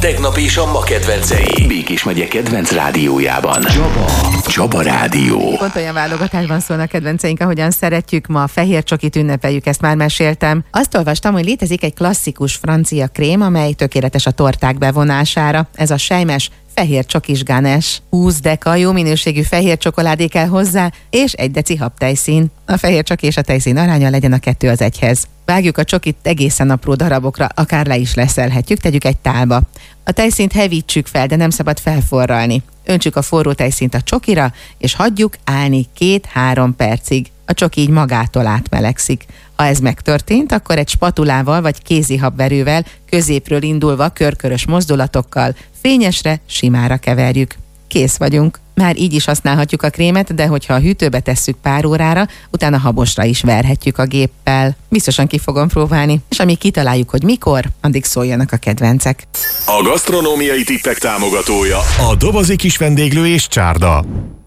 tegnap és a ma kedvencei. Békés megye kedvenc rádiójában. Csaba Rádió. Pont olyan válogatásban szólnak kedvenceink, ahogyan szeretjük. Ma a fehér csokit ünnepeljük, ezt már meséltem. Azt olvastam, hogy létezik egy klasszikus francia krém, amely tökéletes a torták bevonására. Ez a selymes fehér csokis ganes. 20 deka jó minőségű fehér csokoládé kell hozzá, és 1 deci habtejszín. A fehér csoki és a tejszín aránya legyen a 2:1. Vágjuk a csokit egészen apró darabokra, akár le is leszelhetjük, tegyük egy tálba. A tejszínt hevítsük fel, de nem szabad felforralni. Öntsük a forró tejszínt a csokira, és hagyjuk állni 2-3 percig. A csoki így magától átmelegszik. Ha ez megtörtént, akkor egy spatulával vagy kézihabverővel, középről indulva körkörös mozdulatokkal, fényesre, simára keverjük. Kész vagyunk. Már így is használhatjuk a krémet, de hogyha a hűtőbe tesszük pár órára, utána habosra is verhetjük a géppel. Biztosan ki fogom próbálni, és amíg kitaláljuk, hogy mikor, addig szóljanak a kedvencek. A gasztronómiai tippek támogatója a Dobozi Kis Vendéglő és Csárda.